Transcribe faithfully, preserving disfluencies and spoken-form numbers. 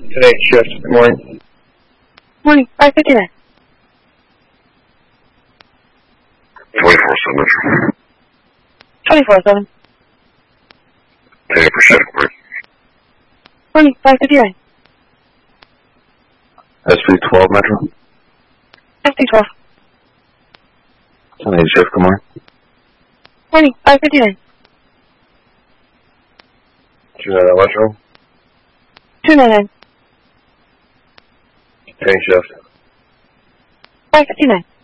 Today shift. Good morning. Morning, five fifty-nine. twenty-four seven. twenty-four seven. Data per shift, morning. Morning, five fifty-nine. S P twelve Metro. S P twelve. ten eight shift, good morning. Morning, five fifty-nine. two nine nine Metro. two ninety-nine. ten shift. five fifty-nine.